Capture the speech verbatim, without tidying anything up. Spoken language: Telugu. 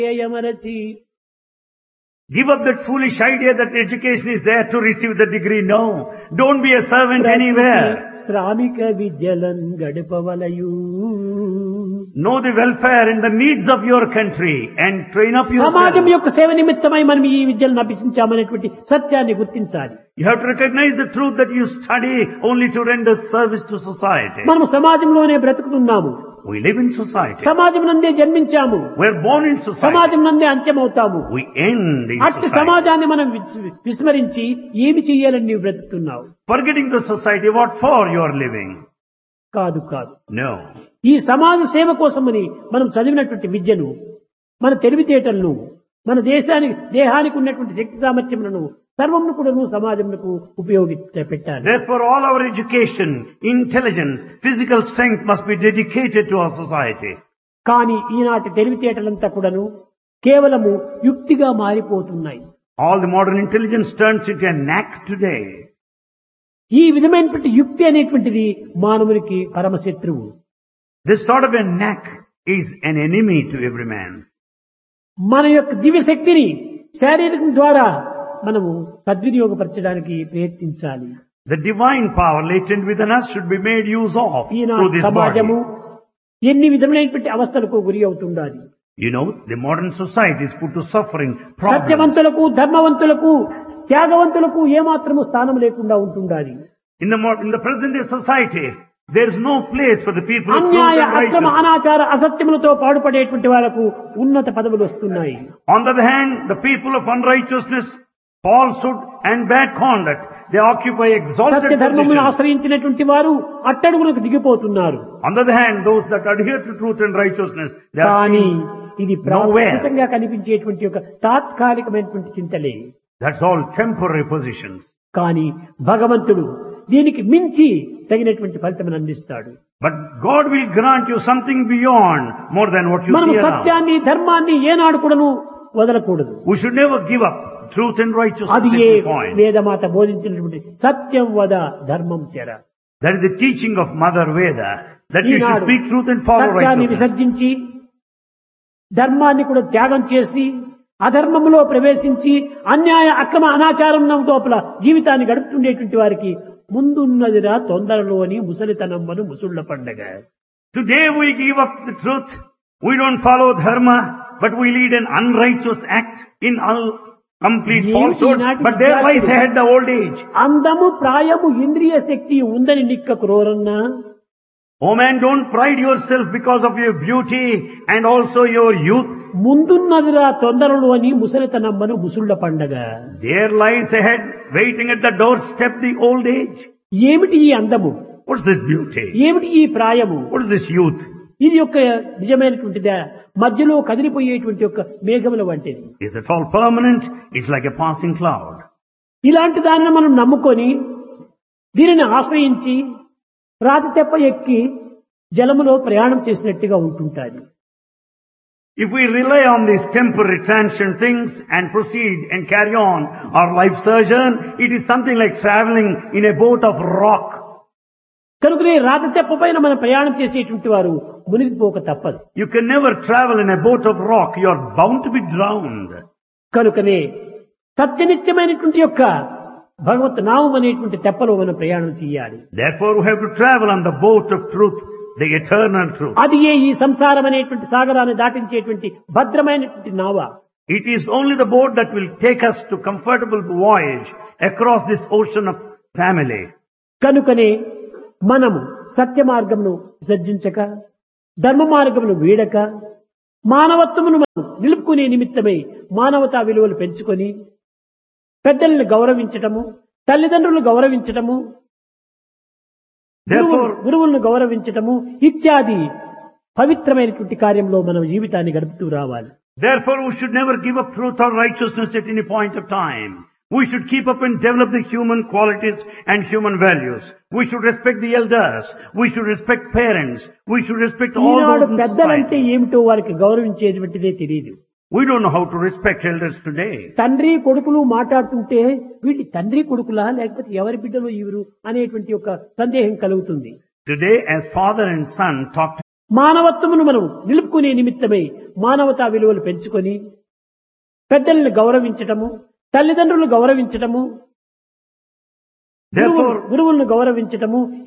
యమరచి Give up that foolish idea that education is there to receive the degree. No. Don't be a servant anywhere. శ్రామిక విద్యలన్ గడపవలయు. Know the welfare and the needs of your country and train up yourself. సమాజం యొక్క సేవ నిమిత్తమై మనం ఈ విద్యలను అభ్యసించామనేటువంటి సత్యాన్ని గుర్తించాలి. You have to recognize the truth that you study only to render service to society. మనం సమాజంలోనే బ్రతుకుతున్నాము. We live in society. సమాజం నందే జన్మించాము. We are born in society. సమాజం నందే అంత్యమవుతాము. We end in అట్టి society. సమాజాన్ని మనం విస్- విస్మరించి ఏమి చెయ్యాలని నీవు బ్రతుకుతున్నావు? Forgetting the society, what for you are living? కాదు కాదు. No. ఈ సమాజ సేవ కోసమని మనం చదివినటువంటి విద్యను, మన తెలివితేటలను, మన దేశానికి దేహానికి ఉన్నటువంటి శక్తి సామర్థ్యములను సర్వమును కూడా సమాజమునకు ఉపయోగించ పెట్టాలి. Therefore, all our education, intelligence, physical strength must be dedicated to our society. కానీ ఈనాటి తెలివితేటలంతా కూడాను కేవలము యుక్తిగా మారిపోతున్నాయి. All the modern intelligence turns into a knack today. ఈ విధమైనటువంటి యుక్తి అనేటువంటిది మానవునికి పరమశత్రువు. This sort of a knack is an enemy to every man. మన యొక్క దివ్య శక్తిని శారీరకం ద్వారా మనము సద్వినియోగపరచడానికి ప్రయత్నించాలి. The divine power latent within us should be made use of through ఈనాటి this సమాజము body. ఎన్ని విధములైనటువంటి అవస్థలకు గురి అవుతుండాలి. You know, the modern society is put to suffering, problems. సత్యవంతులకు, ధర్మవంతులకు, త్యాగవంతులకు ఏమాత్రము స్థానం లేకుండా ఉంటుండాలి. In the mod- in the present day society, there is no place for the people of truth అన్యాయ and అక్రమ righteousness. అనాచార అసత్యములతో పాడుపడేటువంటి వాళ్లకు ఉన్నత పదవులు వస్తున్నాయి. On the other hand, the people of unrighteousness, falsehood and bad conduct, they occupy exalted సత్య ధర్మమును positions. ఆశ్రయించినటువంటి వారు అట్టడుగులకు దిగిపోతున్నారు. On the other hand, those that adhere to truth and righteousness, they are కానీ seen ఇది nowhere. ప్రాకృతంగా కనిపించేటువంటి ఒక తాత్కాలికమైనటువంటి చింతలే. That's all temporary positions. కానీ భగవంతుడు దీనికి మించి తగినటువంటి ఫలితం అందిస్తాడు. But God will grant you something beyond more than what you మనము see around. సత్యాన్ని ధర్మాన్ని ఏనాడు కూడాను వదలకూడదు. We should never give up truth and righteousness అది at ఏ any point. వేదమాత బోధించినటువంటి సత్యం వద ధర్మం చెర. That is the teaching of Mother Veda, that you should Eenadu speak truth and follow సత్యాన్ని righteousness. విసర్జించి ధర్మాన్ని కూడా త్యాగం చేసి అధర్మములో ప్రవేశించి అన్యాయ అక్రమ అనాచారం లోపల జీవితాన్ని గడుపుతుండేటువంటి వారికి ముందున్నదిరా తొందరలో అని ముసలితనమ్మను ముసుళ్ల పండగ. Today we give up the truth. We don't follow dharma, but we lead an unrighteous act in un- complete ఏమిటి falsehood. ఈనాటి But there lies విద్యార్థులు? ahead the old age. అందము ప్రాయము ఇంద్రియ శక్తి ఉందని నిక్క క్రోరన్నా. Oh man, don't pride yourself because of your beauty and also your youth. ముందున్నదిరా తొందరలో అని ముసలితనమ్మను ముసుళ్ల పండగ. There lies ahead, waiting at the doorstep, the old age. ఏమిటి ఈ అందము? What's this beauty? ఏమిటి ఈ ప్రాయము? What is this youth? ఇది యొక్క నిజమైనటువంటిదా? మధ్యలో కదిలిపోయేటువంటి యొక్క మేఘముల వంటిది. Is that all permanent? It's like a passing cloud. ఇలాంటి దాన్ని మనం నమ్ముకొని దీనిని ఆశ్రయించి రాతి తెప్ప ఎక్కి జలములో ప్రయాణం చేసినట్టుగా ఉంటుంటాది. If we rely on these temporary transient things and proceed and carry on our life sojourn, it is something like traveling in a boat of rock. కనుకనే రాతి తెప్ప పైన మనం ప్రయాణం చేసేటువంటి వారు మునిగిపోక తప్పదు. You can never travel in a boat of rock. You are bound to be drowned. కనుకనే సత్యనిత్యమైనటువంటి యొక్క భగవత్ నామం అనేటువంటి తెప్పలో మనం ప్రయాణం చేయాలి. Therefore we have to travel on the boat of truth, the eternal truth. అది ఏ ఈ సంసారం అనేటువంటి సాగరాన్ని దాటించేటువంటి భద్రమైనటువంటి నావ. It is only the boat that will take us to comfortable voyage across this ocean of family. కనుకనే మనము సత్య మార్గమును విసర్జించక ధర్మ మార్గమును వీడక మానవత్వమును మనం నిలుపుకునే నిమిత్తమై మానవతా విలువలు పెంచుకొని పెద్దలను గౌరవించటము, తల్లిదండ్రులను గౌరవించటము, Therefore, గురువులను గౌరవించటము ఇత్యాది పవిత్రమైనటువంటి కార్యంలో మనం జీవితాన్ని గడుపుతూ రావాలి. therefore we should never give up truth or righteousness at any point of time. We should keep up and develop the human qualities and human values. We should respect the elders. We should respect parents. We should respect all Eenadu those in పెద్దలంటే society. ఏమిటో వారికి గౌరవించేటువంటిదే తెలియదు. We don't know how to respect elders today. తండ్రి కొడుకులు మాట్లాడుతుంటే వీళ్ళు తండ్రి కొడుకులా లేకపోతే ఎవరి బిడ్డలు ఇవరు అనేటువంటి ఒక సందేహం కలుగుతుంది. Today, as father and son talk మానవత్వమును మనం నిలుపుకునే నిమిత్తమై మానవతా విలువలు పెంచుకొని పెద్దలను గౌరవించటము, తల్లిదండ్రులను గౌరవించటము, Therefore, గురువులను గౌరవించటము